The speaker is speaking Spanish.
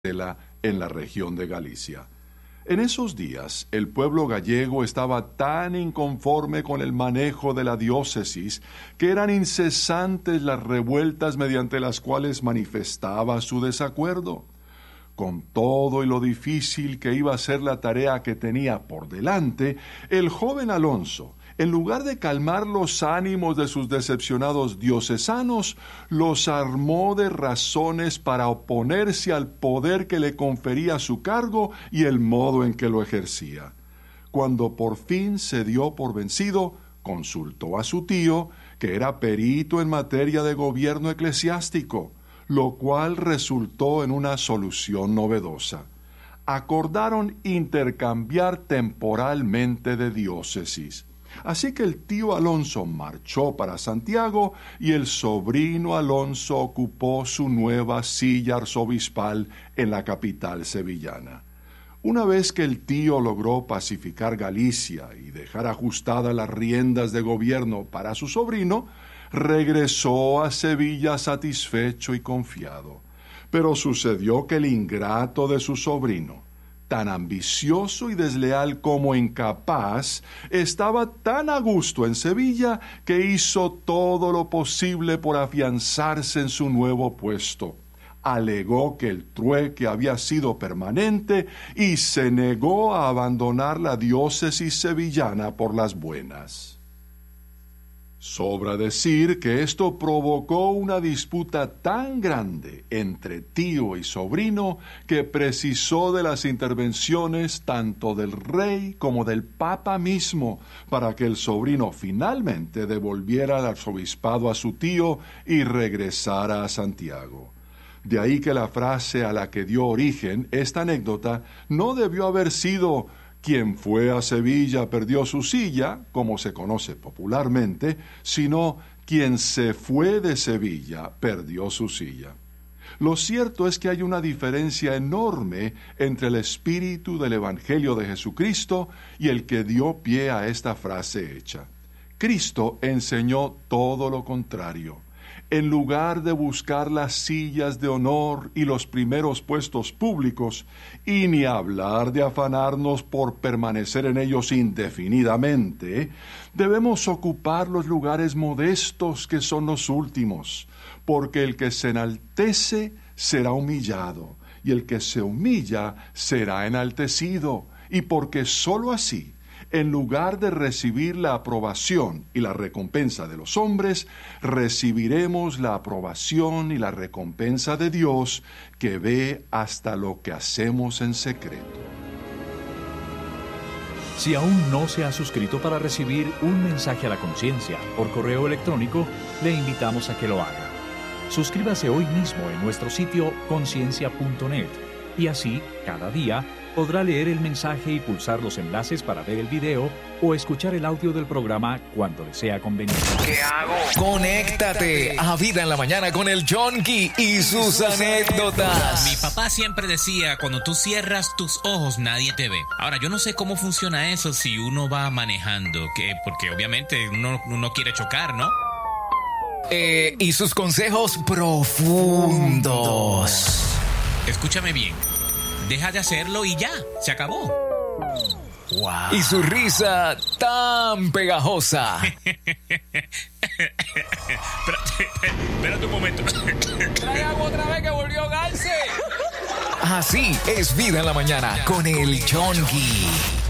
en la región de Galicia. En esos días, el pueblo gallego estaba tan inconforme con el manejo de la diócesis que eran incesantes las revueltas mediante las cuales manifestaba su desacuerdo. Con todo y lo difícil que iba a ser la tarea que tenía por delante, el joven Alonso, en lugar de calmar los ánimos de sus decepcionados diocesanos, los armó de razones para oponerse al poder que le confería su cargo y el modo en que lo ejercía. Cuando por fin se dio por vencido, consultó a su tío, que era perito en materia de gobierno eclesiástico, lo cual resultó en una solución novedosa. Acordaron intercambiar temporalmente de diócesis. Así que el tío Alonso marchó para Santiago y el sobrino Alonso ocupó su nueva silla arzobispal en la capital sevillana. Una vez que el tío logró pacificar Galicia y dejar ajustadas las riendas de gobierno para su sobrino, regresó a Sevilla satisfecho y confiado. Pero sucedió que el ingrato de su sobrino, tan ambicioso y desleal como incapaz, estaba tan a gusto en Sevilla que hizo todo lo posible por afianzarse en su nuevo puesto. Alegó que el trueque había sido permanente y se negó a abandonar la diócesis sevillana por las buenas. Sobra decir que esto provocó una disputa tan grande entre tío y sobrino que precisó de las intervenciones tanto del rey como del papa mismo para que el sobrino finalmente devolviera el arzobispado a su tío y regresara a Santiago. De ahí que la frase a la que dio origen esta anécdota no debió haber sido "quien fue a Sevilla perdió su silla", como se conoce popularmente, sino "quien se fue de Sevilla perdió su silla". Lo cierto es que hay una diferencia enorme entre el espíritu del Evangelio de Jesucristo y el que dio pie a esta frase hecha. Cristo enseñó todo lo contrario. En lugar de buscar las sillas de honor y los primeros puestos públicos, y ni hablar de afanarnos por permanecer en ellos indefinidamente, debemos ocupar los lugares modestos que son los últimos, porque el que se enaltece será humillado, y el que se humilla será enaltecido, y porque sólo así, en lugar de recibir la aprobación y la recompensa de los hombres, recibiremos la aprobación y la recompensa de Dios, que ve hasta lo que hacemos en secreto. Si aún no se ha suscrito para recibir un mensaje a la conciencia por correo electrónico, le invitamos a que lo haga. Suscríbase hoy mismo en nuestro sitio conciencia.net y así, cada día, podrá leer el mensaje y pulsar los enlaces para ver el video o escuchar el audio del programa cuando le sea conveniente. ¿Qué hago? Conéctate a Vida en la Mañana con el Yonki y sus anécdotas. Mi papá siempre decía, cuando tú cierras tus ojos, nadie te ve. Ahora, yo no sé cómo funciona eso si uno va manejando, porque obviamente uno no quiere chocar, ¿no? Y sus consejos profundos. Escúchame bien. Deja de hacerlo y ya, se acabó. Wow. Y su risa tan pegajosa. Espérate un momento. Trae agua otra vez que volvió Garce. Así es Vida en la Mañana con el Yonki.